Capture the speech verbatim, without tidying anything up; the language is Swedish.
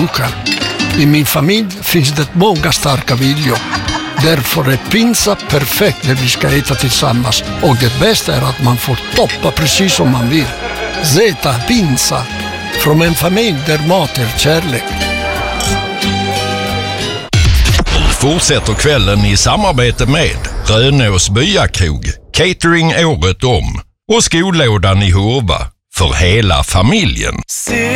funkar. I min familj finns det många starka viljor. Därför är pizza perfekt när vi ska äta tillsammans. Och det bästa är att man får toppa precis som man vill. Zeta Pizza. Från en familj där mat är kärlek. Fortsätter kvällen i samarbete med Rönås Byakrog, catering året om och skolådan i Hurva för hela familjen.